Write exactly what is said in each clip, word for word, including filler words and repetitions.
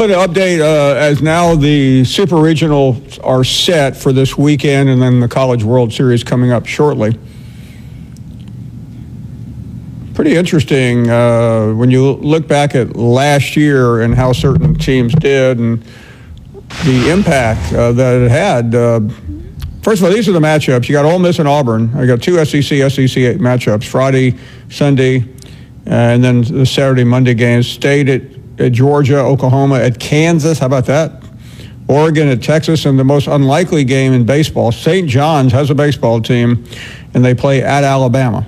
An update uh, as now the Super Regionals are set for this weekend, and then the College World Series coming up shortly. Pretty interesting uh, when you look back at last year and how certain teams did and the impact uh, that it had. Uh, first of all, these are the matchups. You got Ole Miss and Auburn. I got two S E C, S E C matchups, Friday, Sunday, and then the Saturday, Monday games. State at at Georgia, Oklahoma at Kansas. How about that? Oregon at Texas, and the most unlikely game in baseball. Saint John's has a baseball team, and they play at Alabama.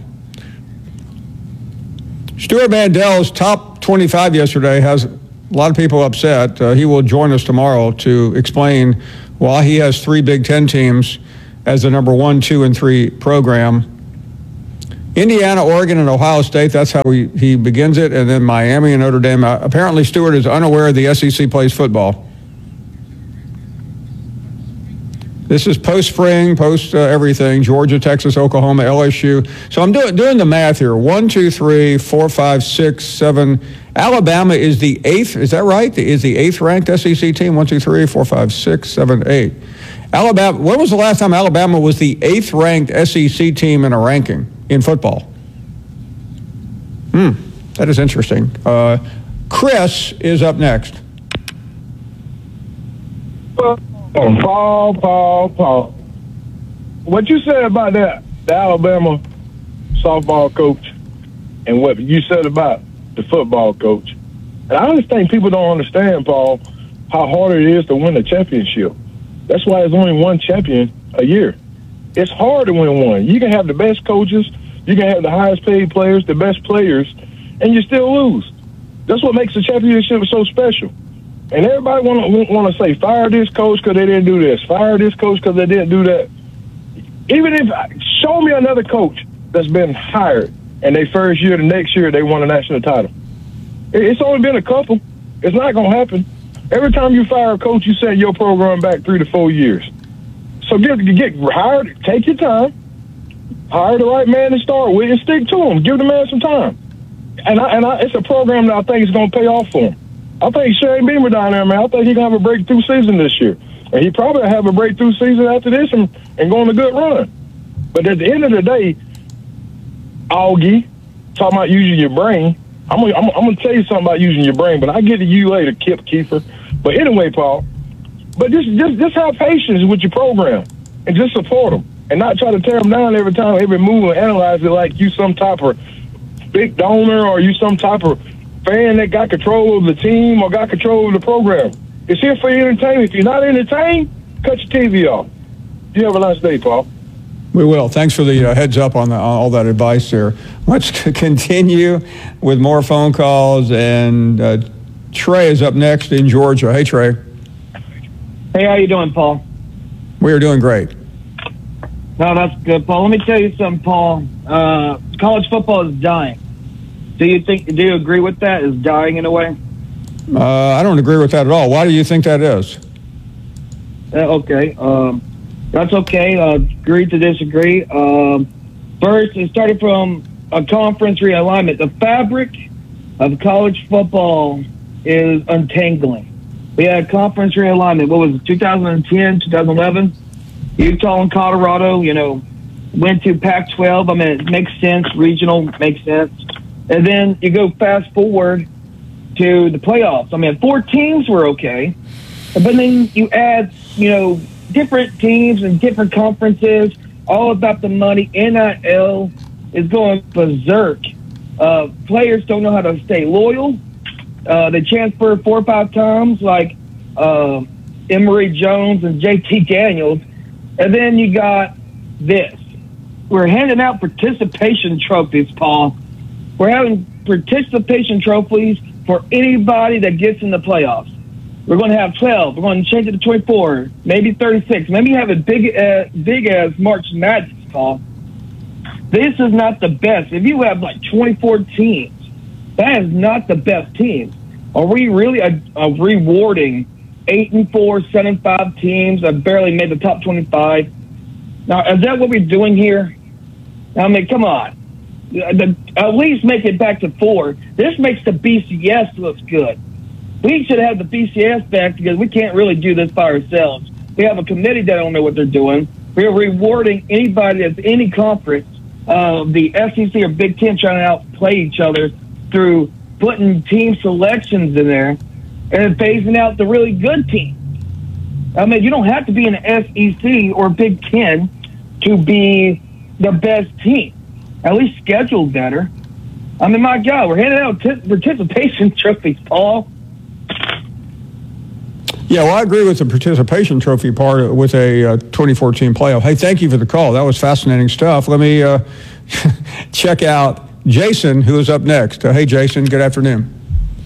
Stuart Mandel's top twenty-five yesterday has a lot of people upset. Uh, he will join us tomorrow to explain why he has three Big Ten teams as the number one, two, and three program. Indiana, Oregon, and Ohio State, that's how he, he begins it, and then Miami and Notre Dame. Uh, apparently, Stewart is unaware the S E C plays football. This is post-spring, post-everything, uh, Georgia, Texas, Oklahoma, L S U. So I'm doing doing the math here. One, two, three, four, five, six, seven. Alabama is the eighth, is that right? Is the eighth-ranked S E C team? One, two, three, four, five, six, seven, eight. Alabama, when was the last time Alabama was the eighth-ranked S E C team in a ranking in football? Hmm, that is interesting. Uh, Chris is up next. Paul, Paul, Paul. What you said about that, the Alabama softball coach, and what you said about the football coach, and I just think people don't understand, Paul, how hard it is to win a championship. That's why there's only one champion a year. It's hard to win one. You can have the best coaches, you can have the highest paid players, the best players, and you still lose. That's what makes the championship so special. And everybody want to want to say, fire this coach because they didn't do this, fire this coach because they didn't do that. Even if, show me another coach that's been hired and they first year, the next year, they won a national title. It's only been a couple. It's not going to happen. Every time you fire a coach, you send your program back three to four years. So get get hired, take your time, hire the right man to start with, and stick to him. Give the man some time. And I, and I, it's a program that I think is going to pay off for him. I think Shane Beamer down there, man, I think he's going to have a breakthrough season this year. And he probably have a breakthrough season after this and, and go on a good run. But at the end of the day, Augie, talking about using your brain, I'm going I'm, I'm to tell you something about using your brain, but I'll get to you later, Kip Keefer. But anyway, Paul, but just, just, just have patience with your program and just support them and not try to tear them down every time, every move, and analyze it like you some type of big donor or you some type of fan that got control of the team or got control of the program. It's here for your entertainment. If you're not entertained, cut your T V off. You have a nice day, Paul. We will. Thanks for the uh, heads up on, the, on all that advice there. Let's continue with more phone calls, and uh, Trey is up next in Georgia. Hey, Trey. Hey, how you doing, Paul? We are doing great. No, that's good, Paul. Let me tell you something, Paul. Uh, college football is dying. Do you think? Do you agree with that? Is dying in a way? Uh, I don't agree with that at all. Why do you think that is? Uh, okay, um, that's okay. Uh, agree to disagree. Um, first, it started from a conference realignment. The fabric of college football is untangling. We had conference realignment. What was it, two thousand ten, two thousand eleven? Utah and Colorado, you know, went to Pac twelve. I mean, it makes sense. Regional makes sense. And then you go fast forward to the playoffs. I mean, four teams were okay. But then you add, you know, different teams and different conferences, all about the money. N I L is going berserk. Uh, players don't know how to stay loyal. Uh, they transfer four or five times, like uh, Emory Jones and J T Daniels. And then you got this. We're handing out participation trophies, Paul. We're having participation trophies for anybody that gets in the playoffs. We're going to have twelve. We're going to change it to twenty-four, maybe thirty-six. Maybe have it big, uh, big as March Madness, Paul. This is not the best. If you have like twenty-four teams, that is not the best teams. Are we really uh, uh, rewarding eight and four, seven and five teams that barely made the top twenty-five? Now, is that what we're doing here? I mean, come on. At least make it back to four. This makes the B C S look good. we should have the B C S back because we can't really do this by ourselves. We have a committee that don't know what they're doing. We're rewarding anybody that's any conference, uh, the S E C or Big Ten, trying to outplay each other through putting team selections in there and phasing out the really good teams. I mean, you don't have to be an S E C or Big Ten to be the best team. At least schedule better. I mean, my God, we're handing out t- participation trophies, Paul. Yeah, well, I agree with the participation trophy part with a uh, twenty fourteen playoff. Hey, thank you for the call. That was fascinating stuff. Let me uh, check out Jason, who is up next. Uh, hey, Jason, good afternoon.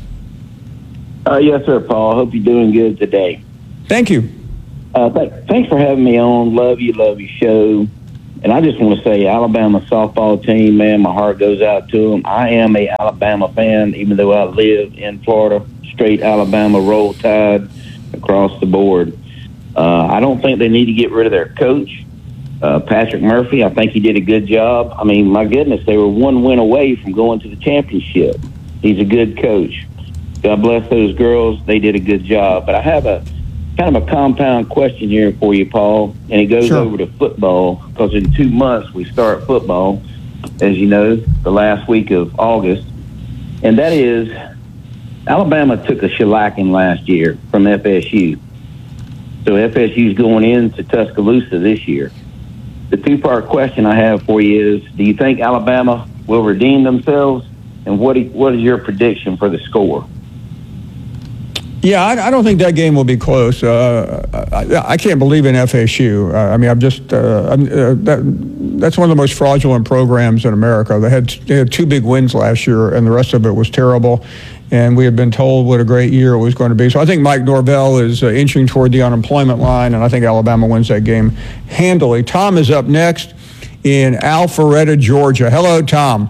Uh, yes, sir, Paul. Hope you're doing good today. Thank you. Uh, th- thanks for having me on. Love you, love your show. And I just want to say, Alabama softball team, man, my heart goes out to them. I am a Alabama fan, even though I live in Florida. Straight Alabama, Roll Tide across the board. Uh, I don't think they need to get rid of their coach, uh, Patrick Murphy. I think he did a good job. I mean, my goodness, they were one win away from going to the championship. He's a good coach. God bless those girls. They did a good job. But I have a kind of a compound question here for you, Paul, and it goes Sure. over to football, because in two months we start football, as you know, the last week of August. And that is, Alabama took a shellacking last year from F S U. So F S U's going into Tuscaloosa this year. The two-part question I have for you is, do you think Alabama will redeem themselves? And what what is your prediction for the score? Yeah, I, I don't think that game will be close. Uh, I, I can't believe in F S U. Uh, I mean, I'm just uh, I'm, uh, that that's one of the most fraudulent programs in America. They had they had two big wins last year, and the rest of it was terrible. And we had been told what a great year it was going to be. So I think Mike Norvell is uh, inching toward the unemployment line, and I think Alabama wins that game handily. Tom is up next in Alpharetta, Georgia. Hello, Tom.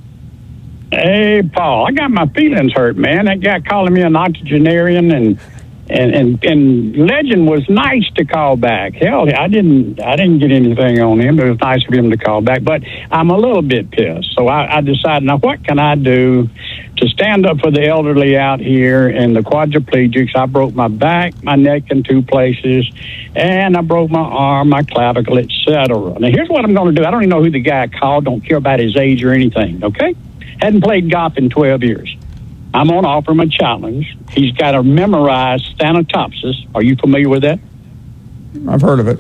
Hey, Paul, I got my feelings hurt, man. That guy calling me an octogenarian, and and and and Legend was nice to call back. Hell, I didn't I didn't get anything on him. It was nice of him to call back, but I'm a little bit pissed. So I, I decided, now what can I do to stand up for the elderly out here and the quadriplegics? I broke my back, my neck in two places, and I broke my arm, my clavicle, et cetera. Now here's what I'm going to do. I don't even know who the guy called. Don't care about his age or anything. Okay. Hadn't played golf in twelve years. I'm going to offer him a challenge. He's got to memorize Thanatopsis. Are you familiar with that? I've heard of it.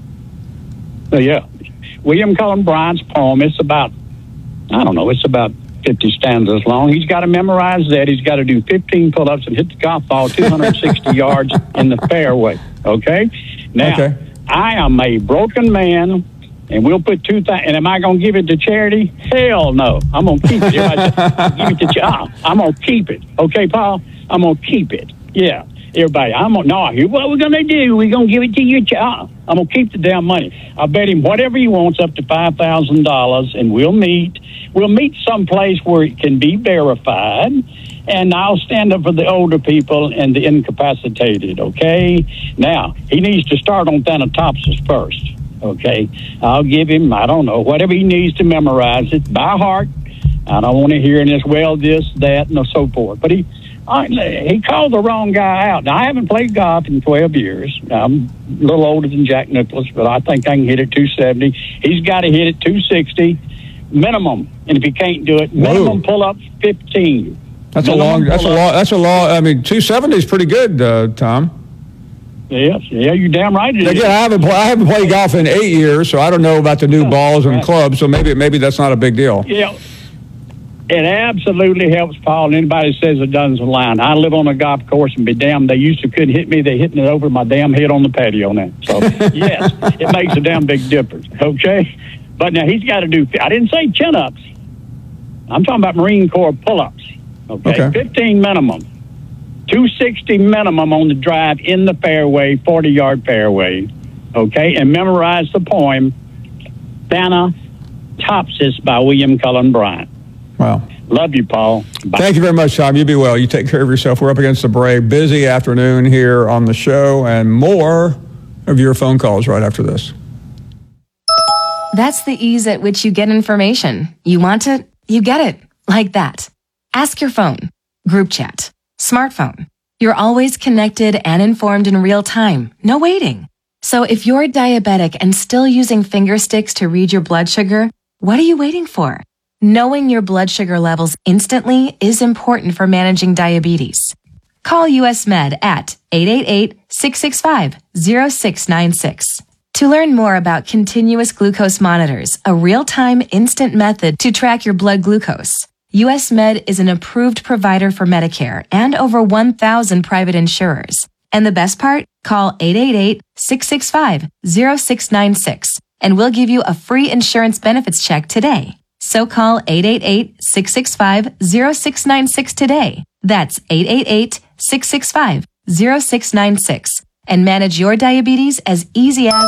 Oh, yeah. William Cullen Bryant's poem, it's about, I don't know, it's about fifty stanzas long. He's got to memorize that. He's got to do fifteen pull-ups and hit the golf ball two hundred sixty yards in the fairway. Okay? Now, Okay. I am a broken man. And we'll put two thousand. And am I going to give it to charity? Hell no. I'm going to keep it. If I just give it to charity, I'm going to keep it. Okay, Paul? I'm going to keep it. Yeah. Everybody, I'm going to, no, here's what we're going to do. We're going to give it to you. Child. I'm going to keep the damn money. I'll bet him whatever he wants up to five thousand dollars, and we'll meet. We'll meet someplace where it can be verified, and I'll stand up for the older people and the incapacitated, okay? Now, he needs to start on Thanatopsis first. Okay, I'll give him, I don't know, whatever he needs to memorize it by heart. I don't want to hear in this, well, this, that, and so forth. But he I, he called the wrong guy out. Now, I haven't played golf in twelve years. I'm a little older than Jack Nicklaus, but I think I can hit it two seventy. He's got to hit it two sixty minimum. And if he can't do it, minimum Whoa. pull-ups fifteen. That's minimum a long, that's a pull-ups. long, that's a long, I mean, two seventy is pretty good, uh, Tom. Yes, yeah, you're damn right. It is. Again, I haven't, play, I haven't played golf in eight years, so I don't know about the new balls and right. clubs, so maybe maybe that's not a big deal. Yeah, it absolutely helps, Paul. Anybody says it doesn't line. I live on a golf course, and be damned, they used to couldn't hit me. They hitting it over my damn head on the patio now. So, yes, it makes a damn big difference, okay? But now he's got to do, I didn't say chin-ups. I'm talking about Marine Corps pull-ups, okay? Okay. fifteen minimum. two sixty minimum on the drive in the fairway, forty-yard fairway, okay? And memorize the poem, Thanatopsis by William Cullen Bryant. Wow. Love you, Paul. Bye. Thank you very much, Tom. You be well. You take care of yourself. We're up against the break. Busy afternoon here on the show, and more of your phone calls right after this. That's the ease at which you get information. You want it, you get it. Like that. Ask your phone. Group chat. Smartphone. You're always connected and informed in real time. No waiting. So if you're diabetic and still using finger sticks to read your blood sugar, what are you waiting for? Knowing your blood sugar levels instantly is important for managing diabetes. Call U S Med at eight eight eight, six six five, zero six nine six. To learn more about continuous glucose monitors, a real-time instant method to track your blood glucose, U S Med is an approved provider for Medicare and over one thousand private insurers. And the best part? Call eight eight eight, six six five, zero six nine six and we'll give you a free insurance benefits check today. So call eight eight eight, six six five, zero six nine six today. That's eight eight eight, six six five, zero six nine six and manage your diabetes as easy as...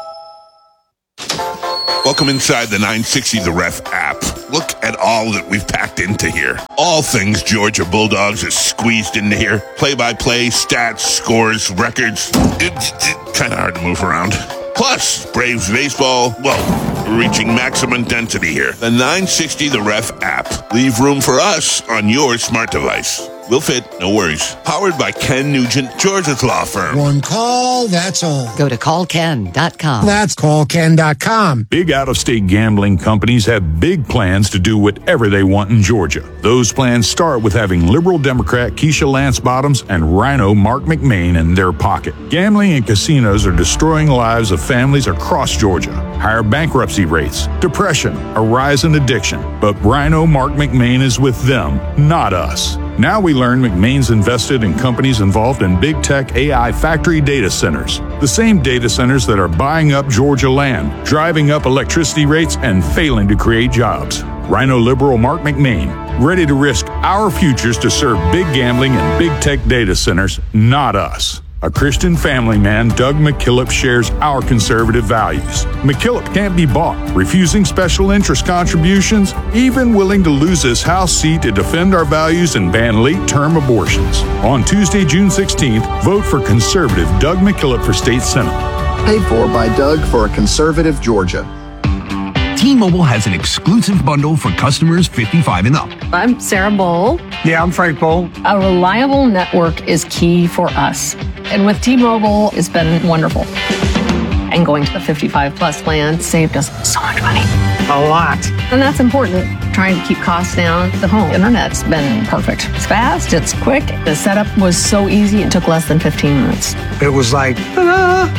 Welcome inside the nine sixty The Ref app. Look at all that we've packed into here. All things Georgia Bulldogs is squeezed into here. Play-by-play, stats, scores, records. It's, it's kind of hard to move around. Plus, Braves baseball, well, we're reaching maximum density here. The nine sixty The Ref app. Leave room for us on your smart device. We'll fit, no worries. Powered by Ken Nugent, Georgia's law firm. One call, that's all. Go to call ken dot com. That's call ken dot com. Big out-of-state gambling companies have big plans to do whatever they want in Georgia. Those plans start with having liberal Democrat Keisha Lance Bottoms and Rhino Mark McMain in their pocket. Gambling and casinos are destroying the lives of families across Georgia. Higher bankruptcy rates, depression, a rise in addiction. But Rhino Mark McMain is with them, not us. Now we learn McMain's invested in companies involved in big tech A I factory data centers. The same data centers that are buying up Georgia land, driving up electricity rates, and failing to create jobs. Rhino liberal Mark McMain, ready to risk our futures to serve big gambling and big tech data centers, not us. A Christian family man, Doug McKillop, shares our conservative values. McKillop can't be bought, refusing special interest contributions, even willing to lose his House seat to defend our values and ban late-term abortions. On Tuesday, June sixteenth, vote for conservative Doug McKillop for state senate. Paid for by Doug for a conservative Georgia. T-Mobile has an exclusive bundle for customers fifty-five and up. I'm Sarah Bowl. Yeah, I'm Frank Bowl. A reliable network is key for us. And with T-Mobile, it's been wonderful. And going to the fifty-five plus plan saved us so much money. A lot. And that's important. Trying to keep costs down. The home internet's been perfect. It's fast, it's quick. The setup was so easy, it took less than fifteen minutes. It was like, ta-da!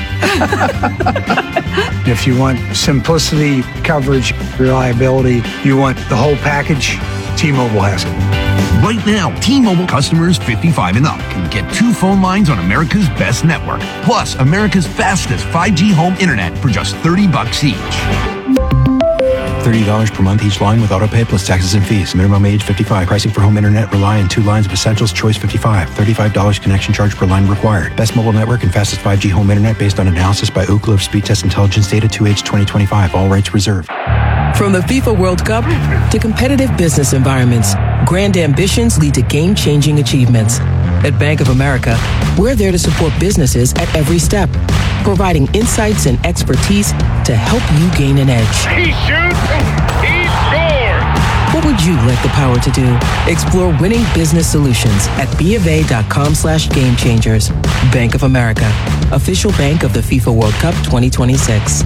If you want simplicity, coverage, reliability, you want the whole package, T-Mobile has it. Right now, T-Mobile customers fifty-five and up can get two phone lines on America's best network, plus America's fastest five G home internet for just thirty bucks each. thirty dollars per month each line with autopay plus taxes and fees. Minimum age fifty-five. Pricing for home internet rely on two lines of essentials. Choice fifty-five. thirty-five dollars connection charge per line required. Best mobile network and fastest five G home internet based on analysis by Ookla of Speed Test Intelligence data two H twenty twenty-five. All rights reserved. From the FIFA World Cup to competitive business environments, grand ambitions lead to game-changing achievements. At Bank of America, we're there to support businesses at every step, providing insights and expertise to help you gain an edge. He shoots, he scores! What would you like the power to do? Explore winning business solutions at BofA.com slash game changers. Bank of America, official bank of the FIFA World Cup twenty twenty-six.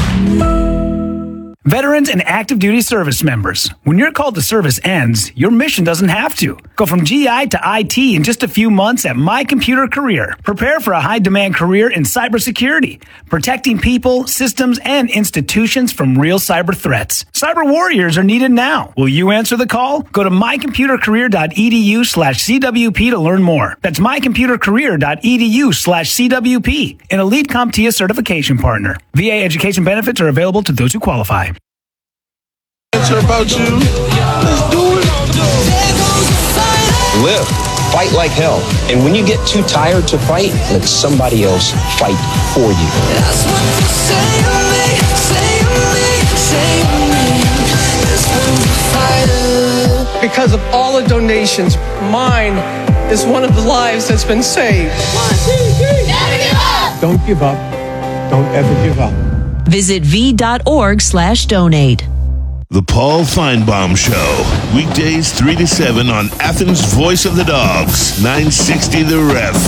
Veterans and active duty service members, when your call to service ends, your mission doesn't have to. Go from G I to I T in just a few months at My Computer Career. Prepare for a high-demand career in cybersecurity, protecting people, systems, and institutions from real cyber threats. Cyber warriors are needed now. Will you answer the call? Go to mycomputercareer.edu slash CWP to learn more. That's mycomputercareer.edu slash CWP, an Elite CompTIA certification partner. V A education benefits are available to those who qualify. Answer about you. Let's do it. Live. Fight like hell. And when you get too tired to fight, let somebody else fight for you. That's what you say to me, say to me, say to me. Because of all the donations, mine is one of the lives that's been saved. One, two, three. Never give up. Don't give up. Don't ever give up. Visit v dot org slash donate. The Paul Feinbaum Show. Weekdays three to seven on Athens' Voice of the Dogs. nine sixty The Ref.